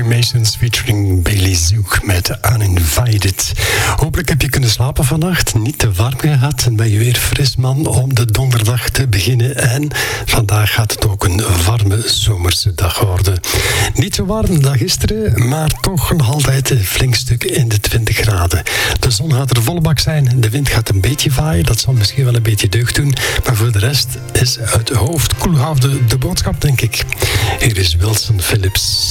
Masons featuring Bailey Zook met Uninvited. Hopelijk heb je kunnen slapen vannacht, niet te warm gehad en ben je weer fris man om de donderdag te beginnen. En vandaag gaat het ook een warme zomerse dag worden. Niet zo warm dan gisteren, maar toch nog altijd een flink stuk in de 20 graden. De zon gaat er volle bak zijn, de wind gaat een beetje waaien, dat zal misschien wel een beetje deugd doen. Maar voor de rest is het hoofd koelhouden de boodschap, denk ik. Hier is Wilson Phillips.